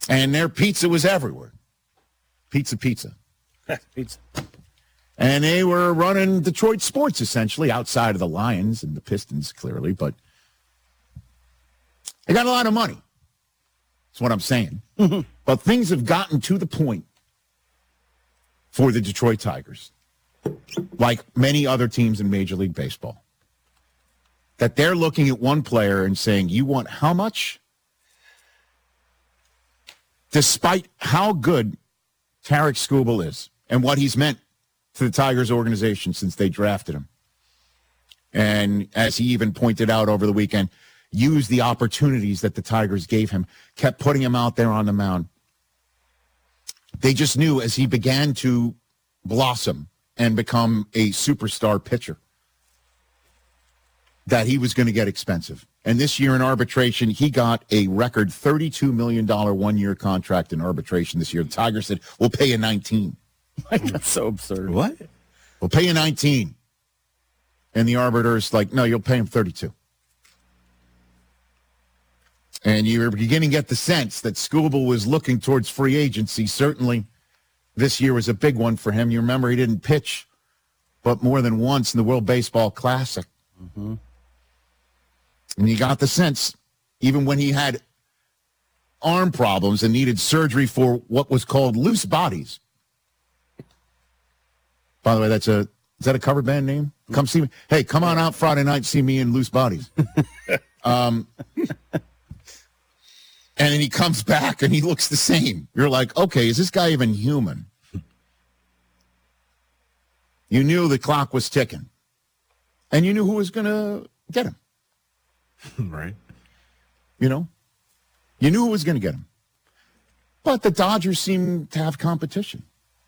And their pizza was everywhere. Pizza. Pizza. And they were running Detroit sports, essentially, outside of the Lions and the Pistons, clearly. But they got a lot of money. That's what I'm saying. But things have gotten to the point for the Detroit Tigers, like many other teams in Major League Baseball, that they're looking at one player and saying, you want how much? Despite how good Tarik Skubal is and what he's meant to the Tigers organization since they drafted him. And as he even pointed out over the weekend, used the opportunities that the Tigers gave him, kept putting him out there on the mound. They just knew as he began to blossom and become a superstar pitcher that he was going to get expensive. And this year in arbitration, he got a record $32 million one-year contract in arbitration this year. The Tigers said, we'll pay you 19. That's so absurd. What? We'll pay you 19. And the arbiter's like, no, you'll pay him 32. And you're beginning to get the sense that Skubal was looking towards free agency. Certainly this year was a big one for him. You remember he didn't pitch but more than once in the World Baseball Classic. Mm-hmm. And you got the sense, even when he had arm problems and needed surgery for what was called loose bodies. By the way, is that a cover band name? Come see me. Hey, come on out Friday night, see me in Loose Bodies. And then he comes back and he looks the same. You're like, okay, is this guy even human? You knew the clock was ticking. And you knew who was going to get him. Right. You know? You knew who was going to get him. But the Dodgers seem to have competition.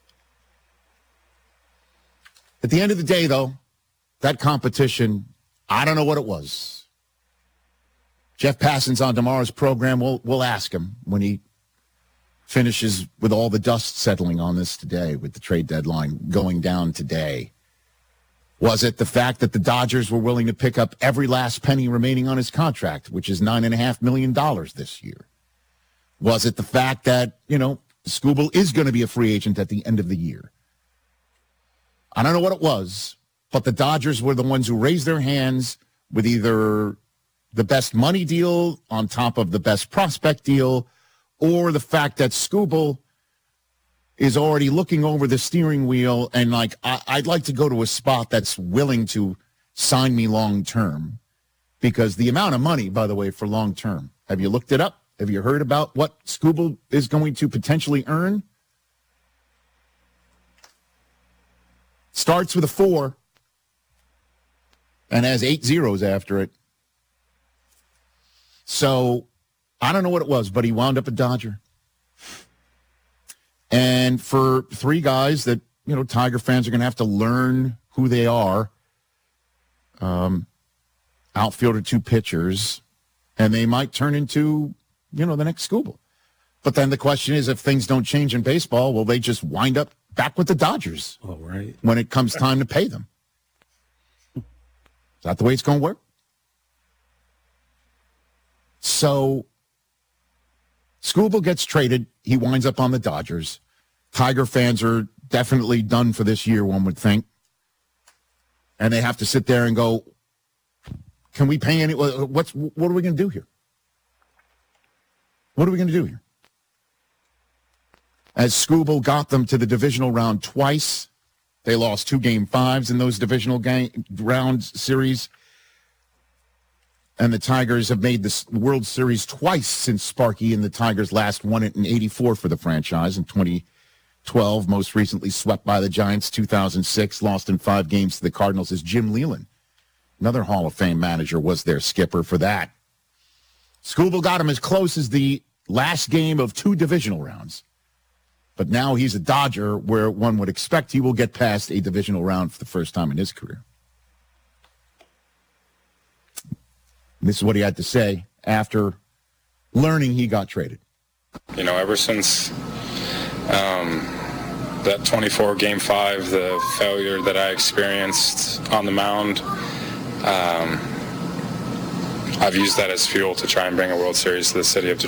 At the end of the day, though, that competition, I don't know what it was. Jeff Passan's on tomorrow's program. We'll ask him when he finishes with all the dust settling on this today, with the trade deadline going down today. Was it the fact that the Dodgers were willing to pick up every last penny remaining on his contract, which is $9.5 million this year? Was it the fact that, Skubal is going to be a free agent at the end of the year? I don't know what it was, but the Dodgers were the ones who raised their hands with either the best money deal on top of the best prospect deal, or the fact that Skubal is already looking over the steering wheel and I'd like to go to a spot that's willing to sign me long term, because the amount of money, by the way, for long term, have you looked it up? Have you heard about what Skubal is going to potentially earn? Starts with a 4 and has 8 zeros after it. So I don't know what it was, but he wound up a Dodger. And for 3 guys that, Tiger fans are going to have to learn who they are, outfielder, 2 pitchers, and they might turn into, the next Skubal. But then the question is, if things don't change in baseball, will they just wind up back with the Dodgers? Oh, right. When it comes time to pay them? Is that the way it's going to work? So Skubal gets traded. He winds up on the Dodgers. Tiger fans are definitely done for this year, one would think. And they have to sit there and go, can we pay any? What are we going to do here? What are we going to do here? As Skubal got them to the divisional round twice, they lost 2 Game 5s in those divisional round series. And the Tigers have made the World Series twice since Sparky and the Tigers last won it in '84 for the franchise. In 2012, most recently swept by the Giants. 2006, lost in 5 games to the Cardinals as Jim Leyland, another Hall of Fame manager, was their skipper for that. Skubal got him as close as the last game of 2 divisional rounds. But now he's a Dodger, where one would expect he will get past a divisional round for the first time in his career. This is what he had to say after learning he got traded. Ever since that 24 Game 5, the failure that I experienced on the mound, I've used that as fuel to try and bring a World Series to the city of Detroit.